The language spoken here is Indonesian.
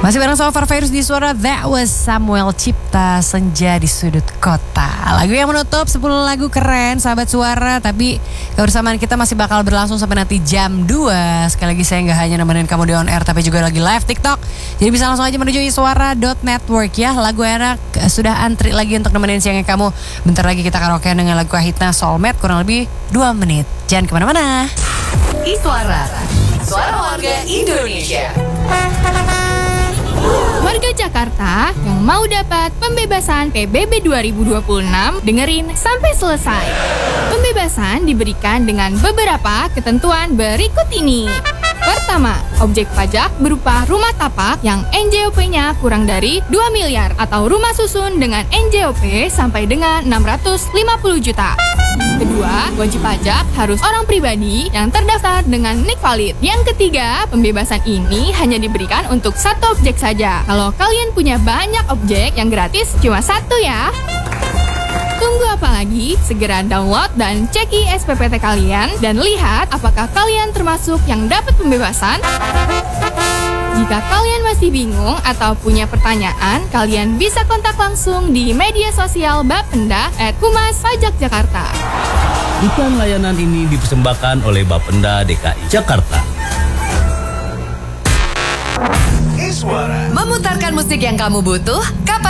Masih bareng sama Virus di Suara. That was Samuel Cipta, Senja di Sudut Kota. Lagu yang menutup 10 lagu keren sahabat Suara. Tapi kebersamaan kita masih bakal berlangsung sampai nanti jam 2. Sekali lagi saya gak hanya nemenin kamu di on air, tapi juga lagi live TikTok. Jadi bisa langsung aja menuju iswara.network ya. Lagu enak sudah antri lagi untuk nemenin siangnya kamu. Bentar lagi kita karaokean dengan lagu Kahitna Soulmate kurang lebih 2 menit. Jangan kemana-mana. Iswara, suara warga Indonesia. Warga Jakarta yang mau dapat pembebasan PBB 2026, dengerin sampai selesai. Pembebasan diberikan dengan beberapa ketentuan berikut ini. Pertama, objek pajak berupa rumah tapak yang NJOP-nya kurang dari 2 miliar atau rumah susun dengan NJOP sampai dengan 650 juta. Kedua, wajib pajak harus orang pribadi yang terdaftar dengan NIK valid. Yang ketiga, pembebasan ini hanya diberikan untuk satu objek saja. Kalau kalian punya banyak objek, yang gratis cuma satu ya. Tunggu apa lagi? Segera download dan cek SPPT kalian dan lihat apakah kalian termasuk yang dapat pembebasan. Jika kalian masih bingung atau punya pertanyaan, kalian bisa kontak langsung di media sosial Bapenda @Humas Pajak Jakarta. Iklan layanan ini dipersembahkan oleh Bapenda DKI Jakarta. Memutarkan musik yang kamu butuh, kapan